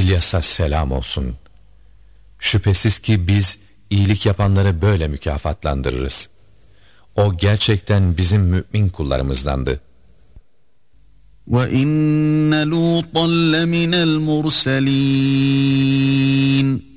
İlyas'a selam olsun. Şüphesiz ki biz iyilik yapanları böyle mükafatlandırırız. O gerçekten bizim mümin kullarımızdandı. وَإِنَّ لُوطًا لَمِنَ الْمُرْسَلِينَ